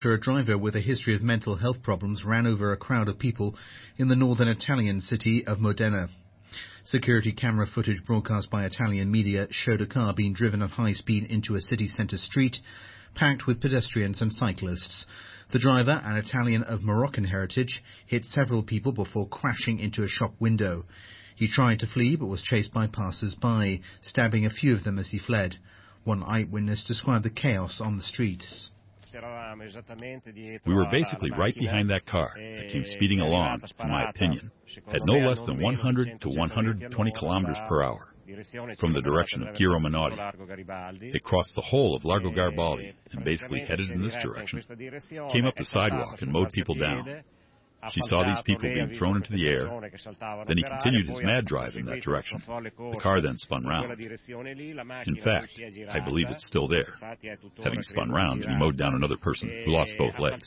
A driver with a history of mental health problems ran over a crowd of people in the northern Italian city of Modena. Security camera footage broadcast by Italian media showed a car being driven at high speed into a city centre street, packed with pedestrians and cyclists. The driver, an Italian of Moroccan heritage, hit several people before crashing into a shop window. He tried to flee but was chased by passers-by, stabbing a few of them as he fled. One eyewitness described the chaos on the streets. We were basically right behind that car that came speeding along, in my opinion, at no less than 100 to 120 kilometers per hour from the direction of Chiero Menotti. It crossed the whole of Largo Garibaldi and basically headed in this direction, came up the sidewalk and mowed people down. She saw these people being thrown into the air. Then he continued his mad drive in that direction. The car then spun round. In fact, I believe it's still there, having spun round, and he mowed down another person who lost both legs.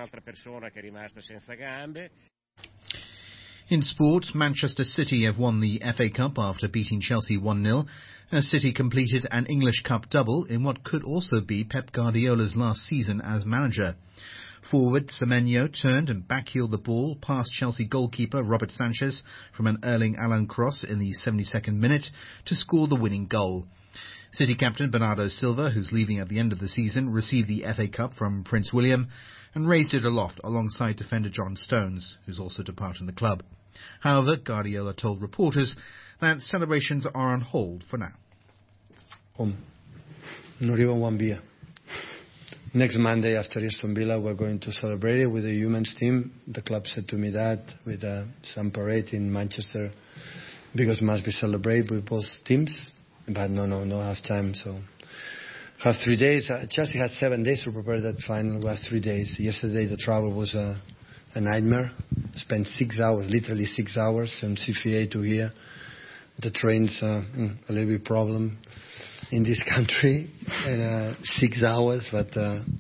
In sport, Manchester City have won the FA Cup after beating Chelsea 1-0, and City completed an English Cup double in what could also be Pep Guardiola's last season as manager. Forward Semenyo turned and backheeled the ball past Chelsea goalkeeper Robert Sanchez from an Erling Haaland cross in the 72nd minute to score the winning goal. City captain Bernardo Silva, who's leaving at the end of the season, received the FA Cup from Prince William and raised it aloft alongside defender John Stones, who's also departing the club. However, Guardiola told reporters that celebrations are on hold for now. Not even one beer. Next Monday after Aston Villa, we're going to celebrate it with the women's team. The club said to me that with some parade in Manchester because it must be celebrated with both teams. But no half time. So have 3 days. Chelsea had 7 days to prepare that final. We have 3 days. Yesterday the travel was a nightmare. Spent 6 hours, literally 6 hours from CFA to here. The train's a little bit problem in this country, and 6 hours, but...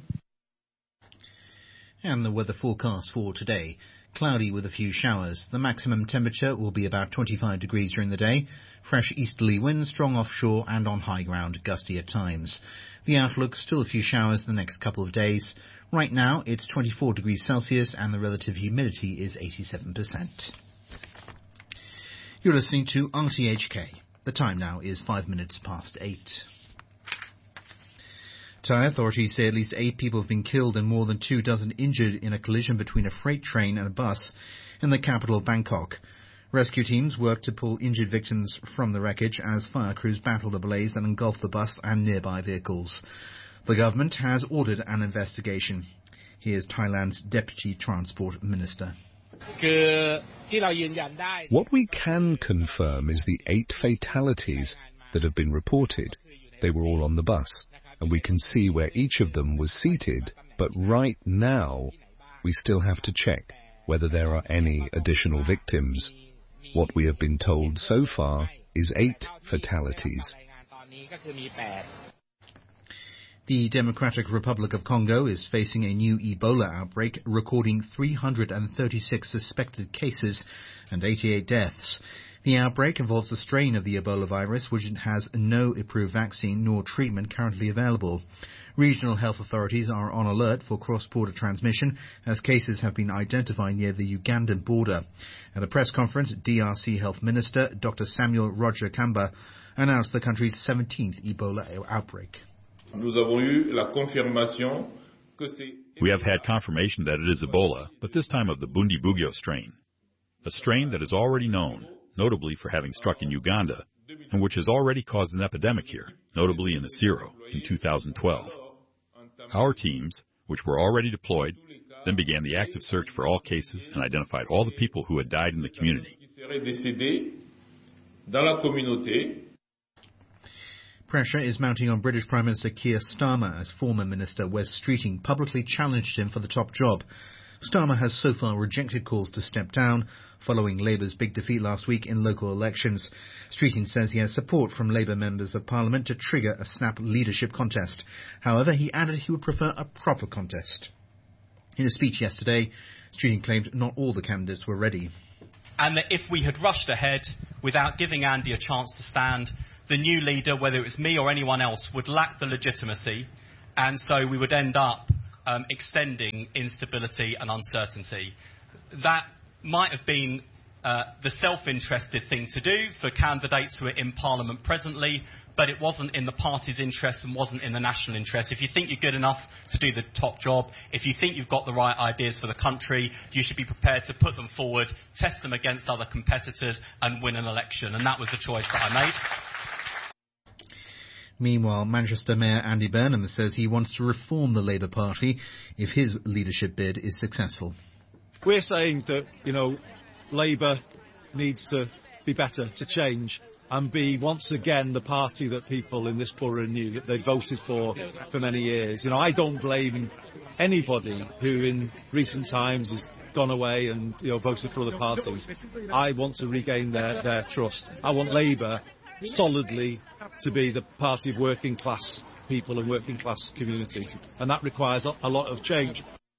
And the weather forecast for today. Cloudy with a few showers. The maximum temperature will be about 25 degrees during the day. Fresh easterly winds, strong offshore and on high ground, gusty at times. The outlook, still a few showers the next couple of days. Right now, it's 24 degrees Celsius and the relative humidity is 87%. You're listening to RTHK. The time now is 5 minutes past 8. Thai authorities say at least 8 people have been killed and more than 24 injured in a collision between a freight train and a bus in the capital Bangkok. Rescue teams worked to pull injured victims from the wreckage as fire crews battled the blaze that engulfed the bus and nearby vehicles. The government has ordered an investigation. Here's Thailand's Deputy Transport Minister. What we can confirm is the 8 fatalities that have been reported. They were all on the bus, and we can see where each of them was seated, but right now we still have to check whether there are any additional victims. What we have been told so far is 8 fatalities. The Democratic Republic of Congo is facing a new Ebola outbreak, recording 336 suspected cases and 88 deaths. The outbreak involves a strain of the Ebola virus which has no approved vaccine nor treatment currently available. Regional health authorities are on alert for cross-border transmission as cases have been identified near the Ugandan border. At a press conference, DRC Health Minister Dr. Samuel Roger Kamba announced the country's 17th Ebola outbreak. We have had confirmation that it is Ebola, but this time of the Bundibugyo strain, a strain that is already known, notably for having struck in Uganda, and which has already caused an epidemic here, notably in Asiro in 2012. Our teams, which were already deployed, then began the active search for all cases and identified all the people who had died in the community. Pressure is mounting on British Prime Minister Keir Starmer as former Minister Wes Streeting publicly challenged him for the top job. Starmer has so far rejected calls to step down following Labour's big defeat last week in local elections. Streeting says he has support from Labour members of Parliament to trigger a snap leadership contest. However, he added he would prefer a proper contest. In a speech yesterday, Streeting claimed not all the candidates were ready. And that if we had rushed ahead without giving Andy a chance to stand, the new leader, whether it was me or anyone else, would lack the legitimacy, and so we would end up extending instability and uncertainty. That might have been the self-interested thing to do for candidates who are in Parliament presently, but it wasn't in the party's interest and wasn't in the national interest. If you think you're good enough to do the top job, if you think you've got the right ideas for the country, you should be prepared to put them forward, test them against other competitors and win an election. And that was the choice that I made. Meanwhile, Manchester Mayor Andy Burnham says he wants to reform the Labour Party if his leadership bid is successful. We're saying that, Labour needs to be better, to change, and be once again the party that people in this borough knew that they voted for many years. I don't blame anybody who in recent times has gone away and voted for other parties. I want to regain their trust. I want Labour solidly to be the party of working class people and working class communities, and that requires a lot of change.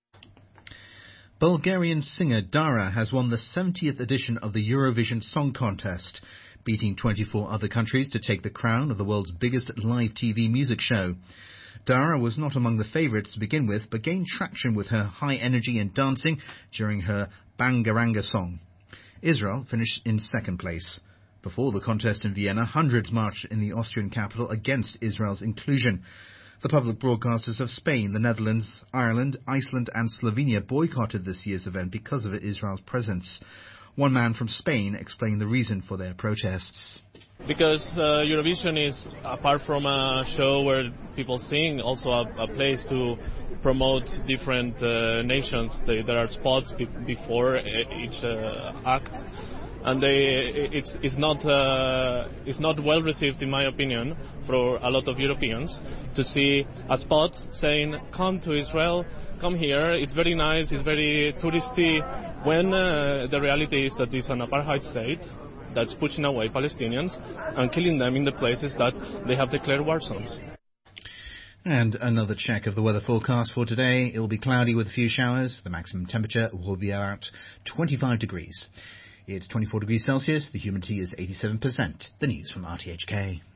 Bulgarian singer Dara has won the 70th edition of the Eurovision Song Contest, beating 24 other countries to take the crown of the world's biggest live TV music show. Dara was not among the favourites to begin with, but gained traction with her high energy and dancing during her Bangaranga song. Israel finished in second place. Before the contest in Vienna, hundreds marched in the Austrian capital against Israel's inclusion. The public broadcasters of Spain, the Netherlands, Ireland, Iceland and Slovenia boycotted this year's event because of Israel's presence. One man from Spain explained the reason for their protests. Because Eurovision is, apart from a show where people sing, also a place to promote different nations. There are spots before each act. And it's not well received, in my opinion, for a lot of Europeans to see a spot saying, come to Israel, come here, it's very nice, it's very touristy, when the reality is that it's an apartheid state that's pushing away Palestinians and killing them in the places that they have declared war zones. And another check of the weather forecast for today. It will be cloudy with a few showers. The maximum temperature will be about 25 degrees. It's 24 degrees Celsius. The humidity is 87%. The news from RTHK.